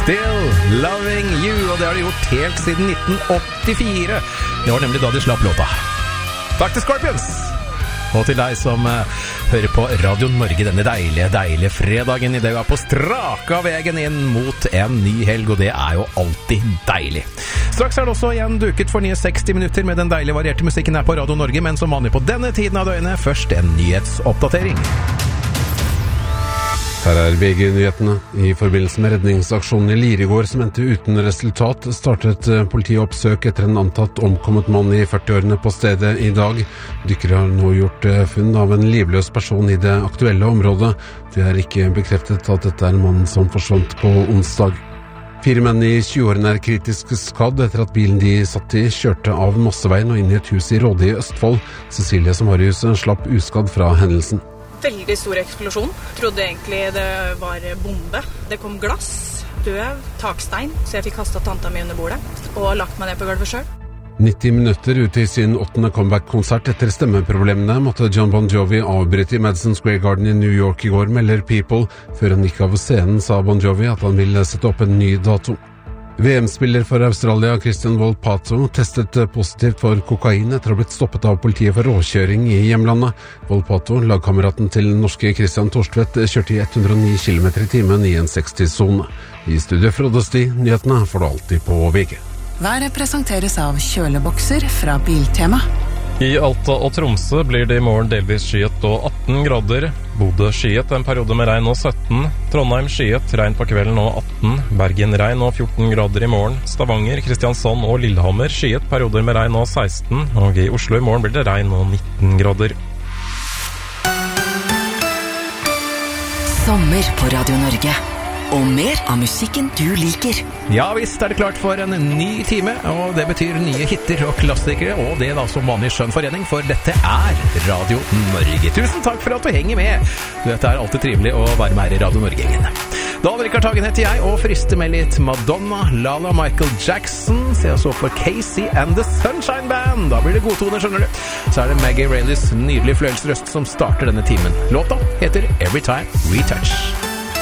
Still Loving You, og det har de gjort helt siden 1984. Det var nemlig da de slapp låta. Takk til Scorpions! Og til deg som hører på Radio Norge denne deilige fredagen i det du er på straka veien inn mot en ny helg, og det er jo alltid deilig. Straks er det også igjen duket for nye 60 minutter med den deilige varierte musikken her på Radio Norge, men som vanlig på denne tiden av døgnet, først en nyhetsoppdatering. Her er VG-nyhetene. I forbindelse med redningsaksjonen i Lirigård som endte uten resultat, startet politiet oppsøk etter en antatt omkommet mann i 40-årene på stedet i dag. Dykkere har nå gjort funn av en livløs person i det aktuelle området. Det er ikke bekreftet at dette er en mann som forsvant på onsdag. 4 menn i 20-årene er kritisk skadd etter at bilen de satt i kjørte av Mosseveien og inn i et hus i Råde i Østfold. Cecilie Samarius slapp uskadd fra hendelsen. Veldig stor eksplosjon. Trodde egentlig det var bombe. Det kom glass, døv, takstein, så jeg fikk kastet tanta mi under bordet og lagt meg ned på gulvet selv. 90 minutter ute i sin 8. comeback-konsert etter stemmeproblemene måtte John Bon Jovi avbryte i Madison Square Garden i New York i går, melder People. Før han gikk av scenen sa Bon Jovi at han ville sette opp en ny dato. VM-spiller for Australia Christian Volpato testet positivt for kokain etter å ha blitt stoppet av politiet for råkjøring i hjemlandet. Volpato, lagkameraten til norske Christian Torstvedt, kjørte i 109 km i timen i en 60-zone. I studio Frode Sti, nyhetene får du alltid på VG. Været presenteres av kjølebokser fra Biltema. I Alta og Tromsø blir det i morgen delvis skyet og 18 grader. Bodø skyet en periode med regn og 17. Trondheim skyet, regn på kvelden og 18. Bergen regn og 14 grader i morgen. Stavanger, Kristiansand og Lillehammer skyet perioder med regn og 16. Og i Oslo i morgen blir det regn og 19 grader. Sommer på Radio Norge. Og mer av musikken du liker. Ja visst er det klart for en ny time, og det betyr nye hitter og klassikere, og det da som vanlig skjønn forening, for dette er Radio Norge. Tusen takk for at du henger med. Dette er alltid trivelig å være med her i Radio Norge-gjengen. Dan Rikard Hagen heter jeg, og frister med litt Madonna, Lala, Michael Jackson, se så for Casey and the Sunshine Band. Da blir det godtoner, skjønner du. Så er det Maggie Rayleys nydelige fløyelsrøst som starter denne timen. Låta heter Every Time We Touch.